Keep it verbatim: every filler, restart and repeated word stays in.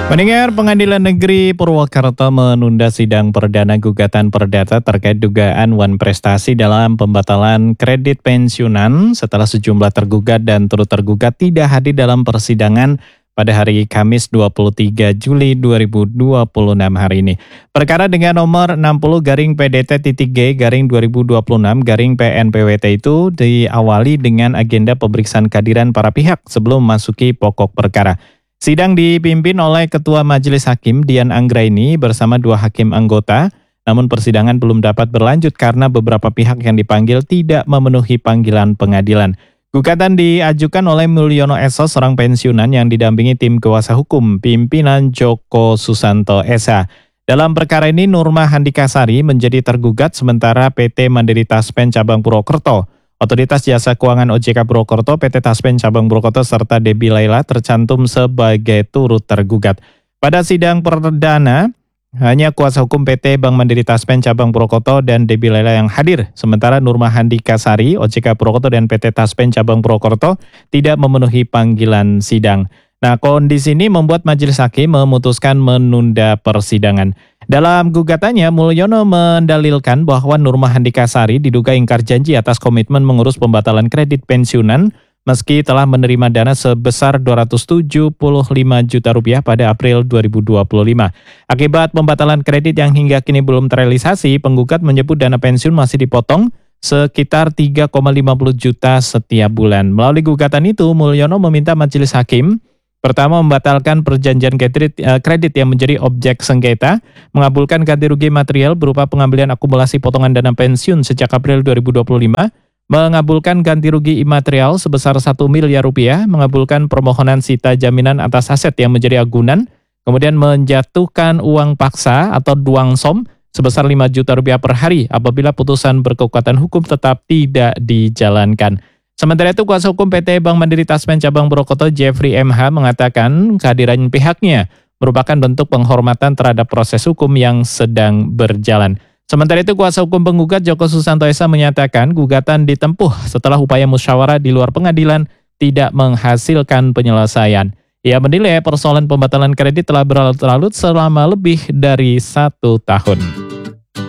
Pendengar, Pengadilan Negeri Purwokerto menunda sidang perdana gugatan perdata terkait dugaan wan prestasi dalam pembatalan kredit pensiunan setelah sejumlah tergugat dan turut tergugat tidak hadir dalam persidangan pada hari Kamis dua puluh tiga Juli dua ribu dua puluh enam hari ini. Perkara dengan nomor enam puluh garing P D T titik G garing dua ribu dua puluh enam garing P N P W T itu diawali dengan agenda pemeriksaan kehadiran para pihak sebelum memasuki pokok perkara. Sidang dipimpin oleh Ketua Majelis Hakim Dian Anggraini bersama dua hakim anggota, namun persidangan belum dapat berlanjut karena beberapa pihak yang dipanggil tidak memenuhi panggilan pengadilan. Gugatan diajukan oleh Mulyono Esos, seorang pensiunan yang didampingi tim kuasa hukum pimpinan Joko Susanto S H. Dalam perkara ini Nurma Handikasari menjadi tergugat sementara P T Mandiri Taspen Cabang Purwokerto, Otoritas Jasa Keuangan O J K Purwokerto, P T Taspen Cabang Purwokerto, serta Debbie Laila tercantum sebagai turut tergugat. Pada sidang perdana, hanya kuasa hukum P T Bank Mandiri Taspen Cabang Purwokerto dan Debbie Laila yang hadir, sementara Nurma Handikasari, O J K Purwokerto dan P T Taspen Cabang Purwokerto tidak memenuhi panggilan sidang. Nah, kondisi ini membuat Majelis Hakim memutuskan menunda persidangan. Dalam gugatannya, Mulyono mendalilkan bahwa Nurma Handikasari diduga ingkar janji atas komitmen mengurus pembatalan kredit pensiunan meski telah menerima dana sebesar dua ratus tujuh puluh lima juta rupiah pada April dua ribu dua puluh lima. Akibat pembatalan kredit yang hingga kini belum terrealisasi, penggugat menyebut dana pensiun masih dipotong sekitar tiga koma lima puluh juta setiap bulan. Melalui gugatan itu, Mulyono meminta Majelis Hakim pertama, membatalkan perjanjian kredit, kredit yang menjadi objek sengketa, mengabulkan ganti rugi material berupa pengambilan akumulasi potongan dana pensiun sejak April dua ribu dua puluh lima, mengabulkan ganti rugi imaterial sebesar satu miliar rupiah, mengabulkan permohonan sita jaminan atas aset yang menjadi agunan, kemudian menjatuhkan uang paksa atau duangsom sebesar lima juta rupiah per hari apabila putusan berkekuatan hukum tetap tidak dijalankan. Sementara itu, kuasa hukum P T Bank Mandiri Taspen Cabang Purwokerto Jeffrey M H mengatakan kehadiran pihaknya merupakan bentuk penghormatan terhadap proses hukum yang sedang berjalan. Sementara itu, kuasa hukum penggugat Joko Susanto S H menyatakan gugatan ditempuh setelah upaya musyawarah di luar pengadilan tidak menghasilkan penyelesaian. Ia menilai persoalan pembatalan kredit telah berlarut-larut selama lebih dari satu tahun.